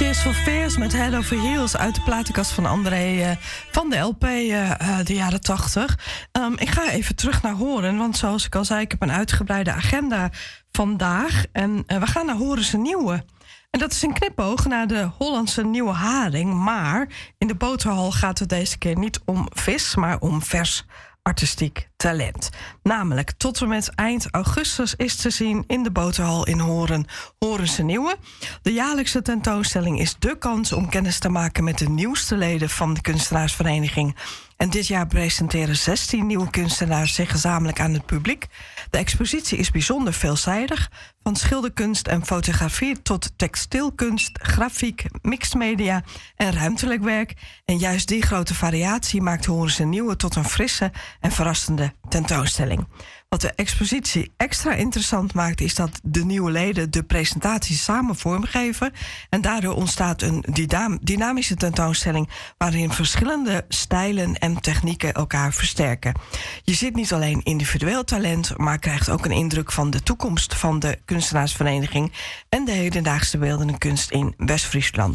Tears for Fears met Head Over Heels uit de platenkast van André van de LP, de jaren 80. Ik ga even terug naar Horen, want zoals ik al zei, ik heb een uitgebreide agenda vandaag. En we gaan naar Horense Nieuwe. En dat is een knipoog naar de Hollandse Nieuwe Haring. Maar in de boterhal gaat het deze keer niet om vis, maar om vers artistiek talent. Namelijk tot en met eind augustus is te zien in de boterhal in Horen, Horense Nieuwe. De jaarlijkse tentoonstelling is dé kans om kennis te maken met de nieuwste leden van de kunstenaarsvereniging. En dit jaar presenteren 16 nieuwe kunstenaars zich gezamenlijk aan het publiek. De expositie is bijzonder veelzijdig. Van schilderkunst en fotografie tot textielkunst, grafiek, mixed media en ruimtelijk werk. En juist die grote variatie maakt Horense Nieuwe tot een frisse en verrassende tentoonstelling. Wat de expositie extra interessant maakt, is dat de nieuwe leden de presentatie samen vormgeven. En daardoor ontstaat een dynamische tentoonstelling waarin verschillende stijlen en technieken elkaar versterken. Je ziet niet alleen individueel talent, maar krijgt ook een indruk van de toekomst van de kunstenaarsvereniging en de hedendaagse beeldende kunst in West-Friesland.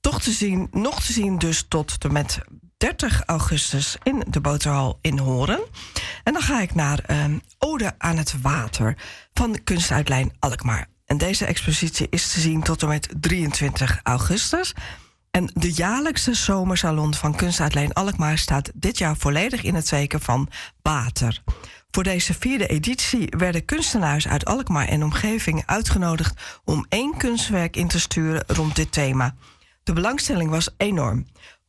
Nog te zien dus tot en met 30 augustus in de boterhal in Horen. En dan ga ik naar Ode aan het Water van de kunstuitlijn Alkmaar. En deze expositie is te zien tot en met 23 augustus. En de jaarlijkse zomersalon van kunstuitlijn Alkmaar staat dit jaar volledig in het teken van water. Voor deze 4e editie werden kunstenaars uit Alkmaar en omgeving uitgenodigd om 1 kunstwerk in te sturen rond dit thema. De belangstelling was enorm.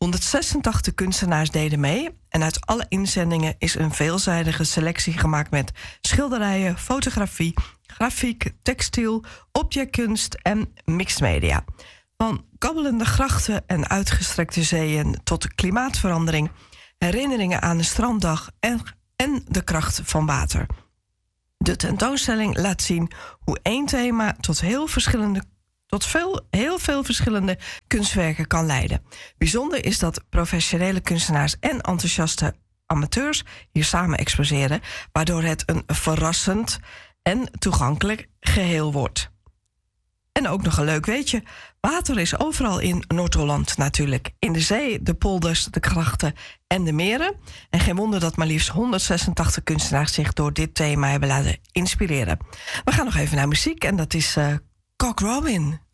186 kunstenaars deden mee en uit alle inzendingen is een veelzijdige selectie gemaakt met schilderijen, fotografie, grafiek, textiel, objectkunst en mixed media. Van kabbelende grachten en uitgestrekte zeeën tot klimaatverandering, herinneringen aan de stranddag en de kracht van water. De tentoonstelling laat zien hoe 1 thema tot heel veel verschillende kunstwerken kan leiden. Bijzonder is dat professionele kunstenaars en enthousiaste amateurs hier samen exposeren, waardoor het een verrassend en toegankelijk geheel wordt. En ook nog een leuk weetje. Water is overal in Noord-Holland natuurlijk. In de zee, de polders, de grachten en de meren. En geen wonder dat maar liefst 186 kunstenaars zich door dit thema hebben laten inspireren. We gaan nog even naar muziek en dat is Cock Robin.